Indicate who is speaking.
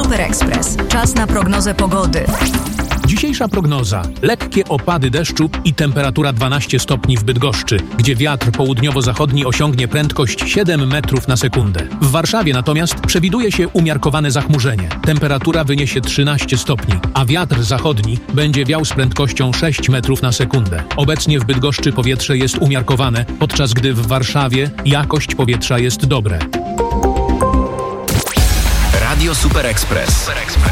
Speaker 1: Super Express. Czas na prognozę pogody.
Speaker 2: Dzisiejsza prognoza. Lekkie opady deszczu i temperatura 12 stopni w Bydgoszczy, gdzie wiatr południowo-zachodni osiągnie prędkość 7 metrów na sekundę. W Warszawie natomiast przewiduje się umiarkowane zachmurzenie. Temperatura wyniesie 13 stopni, a wiatr zachodni będzie wiał z prędkością 6 metrów na sekundę. Obecnie w Bydgoszczy powietrze jest umiarkowane, podczas gdy w Warszawie jakość powietrza jest dobre.
Speaker 3: Radio Super Express.